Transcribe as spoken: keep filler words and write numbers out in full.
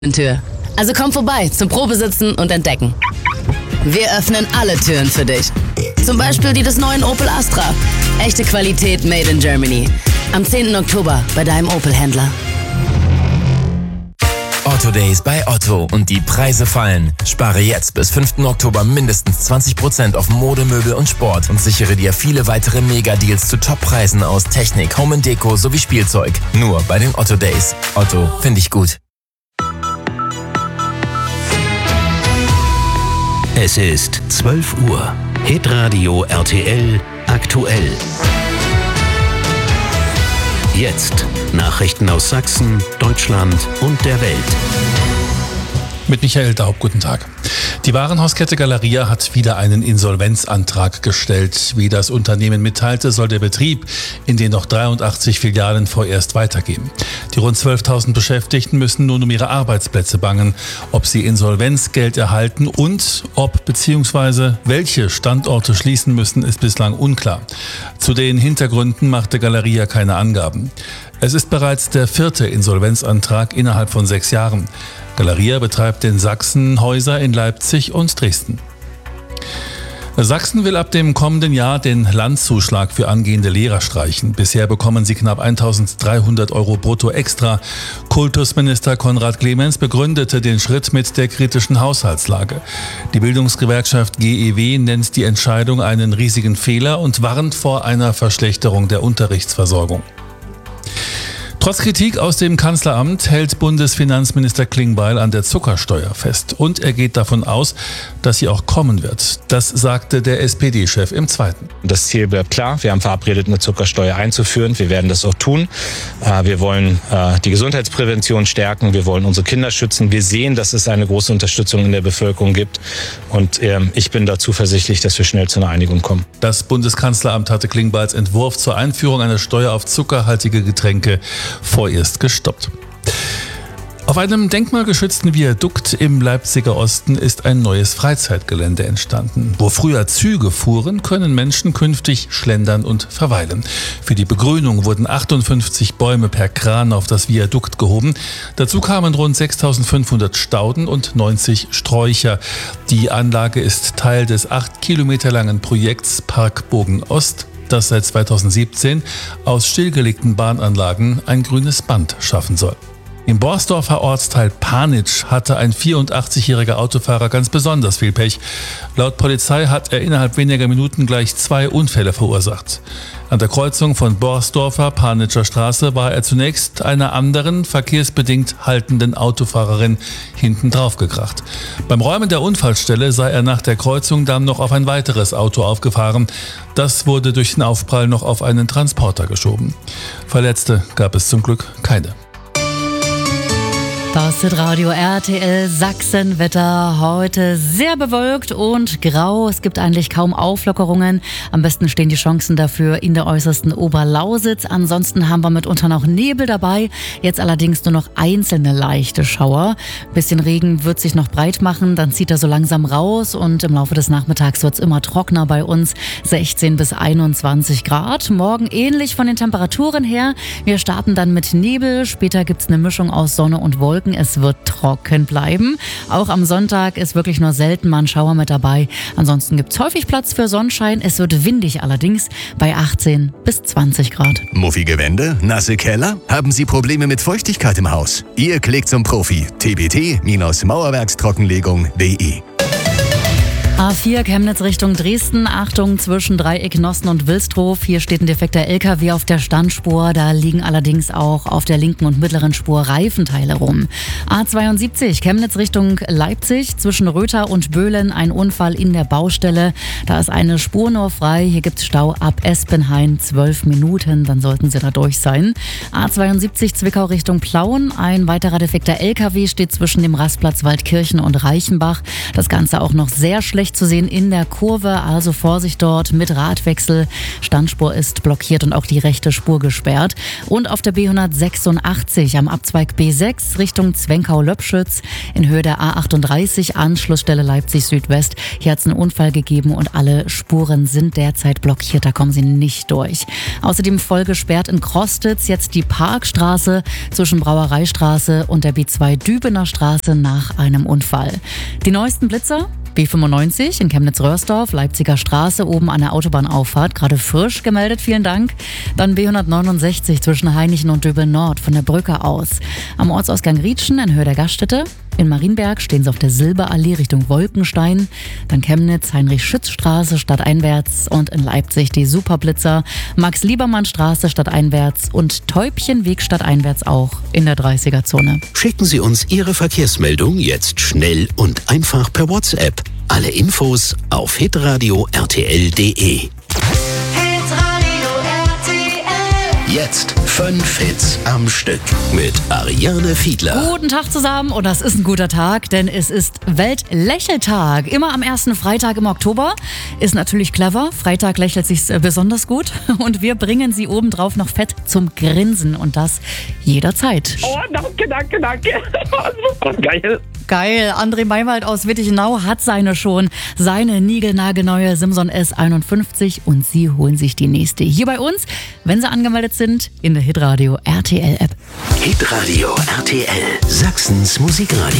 Tür. Also komm vorbei zum Probesitzen und Entdecken. Wir öffnen alle Türen für dich. Zum Beispiel die des neuen Opel Astra. Echte Qualität made in Germany. Am zehnten Oktober bei deinem Opel-Händler. Otto Days bei Otto und die Preise fallen. Spare jetzt bis fünften Oktober mindestens zwanzig Prozent auf Mode, Möbel und Sport und sichere dir viele weitere Mega-Deals zu Top-Preisen aus Technik, Home und Deko sowie Spielzeug. Nur bei den Otto Days. Otto, finde ich gut. Es ist zwölf Uhr. Hitradio R T L aktuell. Jetzt Nachrichten aus Sachsen, Deutschland und der Welt. Mit Michael Daub, guten Tag. Die Warenhauskette Galeria hat wieder einen Insolvenzantrag gestellt. Wie das Unternehmen mitteilte, soll der Betrieb in den noch dreiundachtzig Filialen vorerst weitergehen. Die rund zwölftausend Beschäftigten müssen nun um ihre Arbeitsplätze bangen. Ob sie Insolvenzgeld erhalten und ob bzw. welche Standorte schließen müssen, ist bislang unklar. Zu den Hintergründen machte Galeria keine Angaben. Es ist bereits der vierte Insolvenzantrag innerhalb von sechs Jahren. Galeria betreibt in Sachsen Häuser in Leipzig und Dresden. Sachsen will ab dem kommenden Jahr den Landzuschlag für angehende Lehrer streichen. Bisher bekommen sie knapp eintausenddreihundert Euro brutto extra. Kultusminister Konrad Clemens begründete den Schritt mit der kritischen Haushaltslage. Die Bildungsgewerkschaft G E W nennt die Entscheidung einen riesigen Fehler und warnt vor einer Verschlechterung der Unterrichtsversorgung. Trotz Kritik aus dem Kanzleramt hält Bundesfinanzminister Klingbeil an der Zuckersteuer fest. Und er geht davon aus, dass sie auch kommen wird. Das sagte der S P D-Chef im Zweiten. Das Ziel bleibt klar. Wir haben verabredet, eine Zuckersteuer einzuführen. Wir werden das auch tun. Wir wollen die Gesundheitsprävention stärken. Wir wollen unsere Kinder schützen. Wir sehen, dass es eine große Unterstützung in der Bevölkerung gibt. Und ich bin da zuversichtlich, dass wir schnell zu einer Einigung kommen. Das Bundeskanzleramt hatte Klingbeils Entwurf zur Einführung einer Steuer auf zuckerhaltige Getränke vorerst gestoppt. Auf einem denkmalgeschützten Viadukt im Leipziger Osten ist ein neues Freizeitgelände entstanden. Wo früher Züge fuhren, können Menschen künftig schlendern und verweilen. Für die Begrünung wurden achtundfünfzig Bäume per Kran auf das Viadukt gehoben. Dazu kamen rund sechstausendfünfhundert Stauden und neunzig Sträucher. Die Anlage ist Teil des acht Kilometer langen Projekts Parkbogen Ost, das seit zweitausendsiebzehn aus stillgelegten Bahnanlagen ein grünes Band schaffen soll. Im Borsdorfer Ortsteil Panitsch hatte ein vierundachtzigjähriger Autofahrer ganz besonders viel Pech. Laut Polizei hat er innerhalb weniger Minuten gleich zwei Unfälle verursacht. An der Kreuzung von Borsdorfer Panitscher Straße war er zunächst einer anderen, verkehrsbedingt haltenden Autofahrerin hinten drauf gekracht. Beim Räumen der Unfallstelle sei er nach der Kreuzung dann noch auf ein weiteres Auto aufgefahren. Das wurde durch den Aufprall noch auf einen Transporter geschoben. Verletzte gab es zum Glück keine. Das ist Radio R T L Sachsenwetter. Heute sehr bewölkt und grau. Es gibt eigentlich kaum Auflockerungen. Am besten stehen die Chancen dafür in der äußersten Oberlausitz. Ansonsten haben wir mitunter noch Nebel dabei. Jetzt allerdings nur noch einzelne leichte Schauer. Ein bisschen Regen wird sich noch breit machen. Dann zieht er so langsam raus und im Laufe des Nachmittags wird es immer trockener bei uns. sechzehn bis einundzwanzig Grad. Morgen ähnlich von den Temperaturen her. Wir starten dann mit Nebel. Später gibt es eine Mischung aus Sonne und Wolken. Es wird trocken bleiben. Auch am Sonntag ist wirklich nur selten mal ein Schauer mit dabei. Ansonsten gibt es häufig Platz für Sonnenschein. Es wird windig allerdings bei achtzehn bis zwanzig Grad. Muffige Wände? Nasse Keller? Haben Sie Probleme mit Feuchtigkeit im Haus? Ihr klickt zum Profi. t b t Mauerwerkstrockenlegung punkt d e A vier Chemnitz Richtung Dresden. Achtung zwischen Dreieck Nossen und Wilsdruf. Hier steht ein defekter L K W auf der Standspur. Da liegen allerdings auch auf der linken und mittleren Spur Reifenteile rum. A zweiundsiebzig Chemnitz Richtung Leipzig. Zwischen Röther und Böhlen ein Unfall in der Baustelle. Da ist eine Spur nur frei. Hier gibt es Stau ab Espenhain. Zwölf Minuten. Dann sollten Sie da durch sein. A zweiundsiebzig Zwickau Richtung Plauen. Ein weiterer defekter L K W steht zwischen dem Rastplatz Waldkirchen und Reichenbach. Das Ganze auch noch sehr schlecht. schlecht zu sehen in der Kurve, also Vorsicht dort mit Radwechsel. Standspur ist blockiert und auch die rechte Spur gesperrt. Und auf der B hundertsechsundachtzig am Abzweig B sechs Richtung Zwenkau-Löbschütz in Höhe der A achtunddreißig, Anschlussstelle Leipzig Südwest. Hier hat es einen Unfall gegeben und alle Spuren sind derzeit blockiert, da kommen sie nicht durch. Außerdem voll gesperrt in Krostitz jetzt die Parkstraße zwischen Brauereistraße und der B zwei Dübener Straße nach einem Unfall. Die neuesten Blitzer? B fünfundneunzig in Chemnitz-Röhrsdorf, Leipziger Straße, oben an der Autobahnauffahrt, gerade frisch gemeldet, vielen Dank. Dann B hundertneunundsechzig zwischen Hainichen und Döbel Nord von der Brücke aus. Am Ortsausgang Rietschen in Höhe der Gaststätte. In Marienberg stehen sie auf der Silberallee Richtung Wolkenstein. Dann Chemnitz, Heinrich-Schütz-Straße stadteinwärts und in Leipzig die Superblitzer. Max-Liebermann-Straße stadteinwärts und Täubchenweg stadteinwärts auch in der dreißiger-Zone. Schicken Sie uns Ihre Verkehrsmeldung jetzt schnell und einfach per WhatsApp. Alle Infos auf hitradio r t l punkt d e. Jetzt fünf Hits am Stück mit Ariane Fiedler. Guten Tag zusammen und das ist ein guter Tag, denn es ist Weltlächeltag. Immer am ersten Freitag im Oktober. Ist natürlich clever. Freitag lächelt sich besonders gut und wir bringen sie obendrauf noch fett zum Grinsen und das jederzeit. Oh, danke, danke, danke. Geil. Geil. André Maywald aus Wittichenau hat seine schon, seine niegelnagelneue Simson S einundfünfzig und Sie holen sich die nächste hier bei uns, wenn Sie angemeldet sind, in der Hitradio R T L App. Hitradio R T L, Sachsens Musikradio.